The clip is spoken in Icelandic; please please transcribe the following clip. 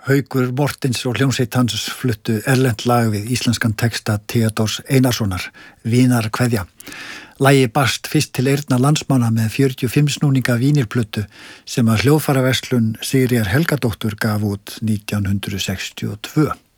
Haukur Mortens og hljómsveit hans fluttu erlent lag við íslenskan texta Theodórs Einarssonar, Vínar kveðja. Lagið barst fyrst til eyrna landsmanna með 45 snúninga vínilplötu sem að hljóðfæraverslun Sigríðar Helgadóttur gaf út 1962.